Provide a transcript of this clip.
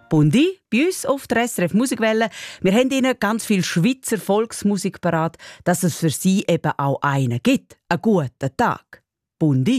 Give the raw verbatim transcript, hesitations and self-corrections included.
Bundi, bei uns auf der S R F Musikwelle. Wir haben Ihnen ganz viel Schweizer Volksmusik parat, dass es für Sie eben auch einen gibt. Einen guten Tag. Bundi.